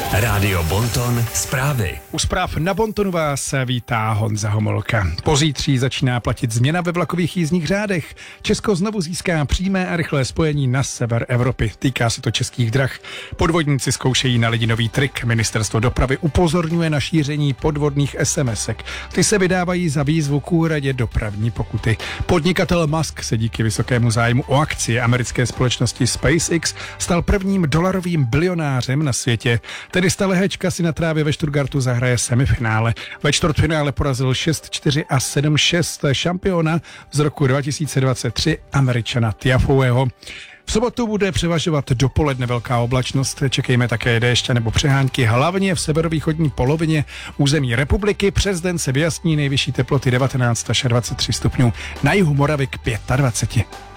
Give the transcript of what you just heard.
Rádio Bonton zprávy. U zpráv na Bontonu vás vítá Honza Homolka. Pozítří začíná platit změna ve vlakových jízdních řádech. Česko znovu získá přímé a rychlé spojení na sever Evropy. Týká se to Českých drah. Podvodníci zkoušejí na lidi nový trik. Ministerstvo dopravy upozorňuje na šíření podvodných SMSek. Ty se vydávají za výzvu k úhradě dopravní pokuty. Podnikatel Musk se díky vysokému zájmu o akcie americké společnosti SpaceX stal prvním dolarovým bilionářem na světě. Tedy stalehečka si na trávě ve Stuttgartu zahraje semifinále. Ve čtvrtfinále porazil 6-4 a 7-6 šampiona z roku 2023 Američana Tiafoeho. V sobotu bude převažovat dopoledne velká oblačnost, čekejme také déšť nebo přehánky, hlavně v severovýchodní polovině území republiky. Přes den se vyjasní, nejvyšší teploty 19 až 23 stupňů, na jihu Moravy k 25.